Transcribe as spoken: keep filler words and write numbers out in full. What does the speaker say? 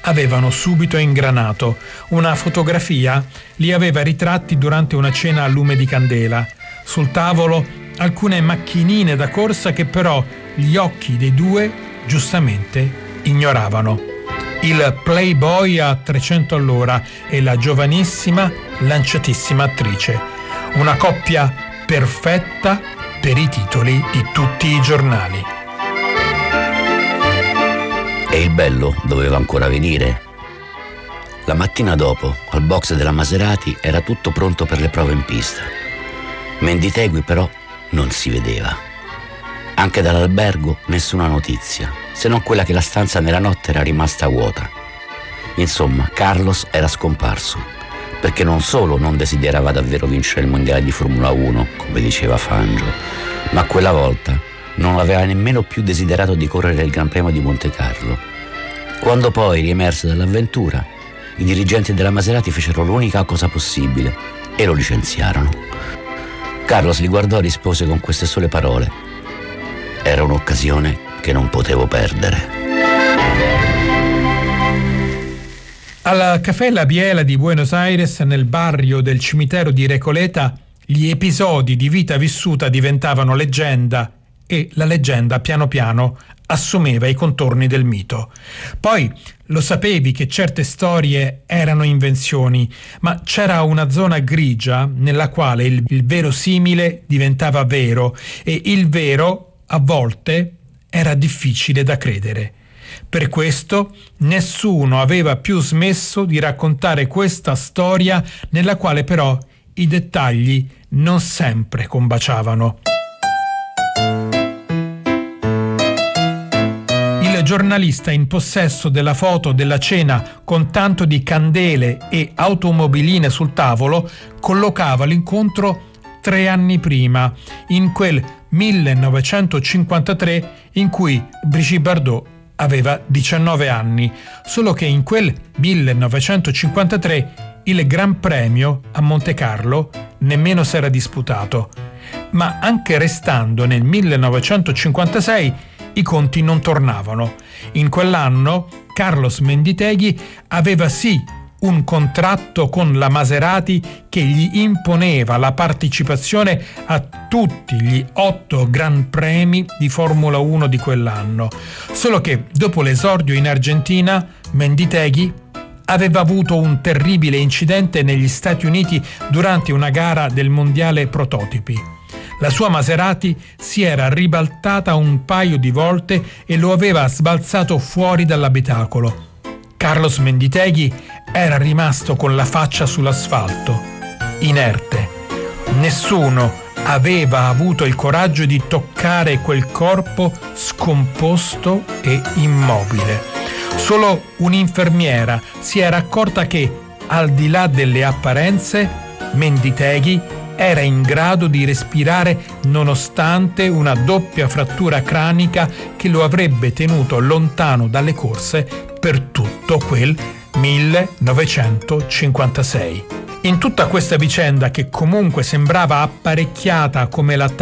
avevano subito ingranato. Una fotografia li aveva ritratti durante una cena a lume di candela. Sul tavolo alcune macchinine da corsa che però gli occhi dei due giustamente ignoravano. Il Playboy a trecento all'ora e la giovanissima, lanciatissima attrice. Una coppia perfetta per i titoli di tutti i giornali. E il bello doveva ancora venire. La mattina dopo, al box della Maserati, era tutto pronto per le prove in pista. Menditegui però non si vedeva. Anche dall'albergo nessuna notizia, se non quella che la stanza nella notte era rimasta vuota. Insomma, Carlos era scomparso, perché non solo non desiderava davvero vincere il mondiale di Formula uno, come diceva Fangio, ma quella volta non aveva nemmeno più desiderato di correre il Gran Premio di Monte Carlo. Quando poi riemerse dall'avventura, i dirigenti della Maserati fecero l'unica cosa possibile e lo licenziarono. Carlos li guardò e rispose con queste sole parole: era un'occasione che non potevo perdere. Al Café La Biela di Buenos Aires, nel barrio del cimitero di Recoleta, gli episodi di vita vissuta diventavano leggenda e la leggenda piano piano assumeva i contorni del mito. Poi lo sapevi che certe storie erano invenzioni, ma c'era una zona grigia nella quale il, il verosimile diventava vero e il vero a volte era difficile da credere. Per questo nessuno aveva più smesso di raccontare questa storia, nella quale però i dettagli non sempre combaciavano. Il giornalista in possesso della foto della cena con tanto di candele e automobiline sul tavolo collocava l'incontro tre anni prima, in quel millenovecentocinquantatré in cui Brigitte Bardot aveva diciannove anni, solo che in quel millenovecentocinquantatré il Gran Premio a Monte Carlo nemmeno s'era disputato. Ma anche restando nel millenovecentocinquantasei i conti non tornavano. In quell'anno Carlos Menditegui aveva sì un contratto con la Maserati che gli imponeva la partecipazione a tutti gli otto Gran Premi di Formula uno di quell'anno. Solo che dopo l'esordio in Argentina, Menditegui aveva avuto un terribile incidente negli Stati Uniti durante una gara del mondiale prototipi. La sua Maserati si era ribaltata un paio di volte e lo aveva sbalzato fuori dall'abitacolo. Carlos Menditegui era rimasto con la faccia sull'asfalto, inerte. Nessuno aveva avuto il coraggio di toccare quel corpo scomposto e immobile. Solo un'infermiera si era accorta che, al di là delle apparenze, Menditegui era in grado di respirare nonostante una doppia frattura cranica che lo avrebbe tenuto lontano dalle corse per tutto quel millenovecentocinquantasei. In tutta questa vicenda, che comunque sembrava apparecchiata come la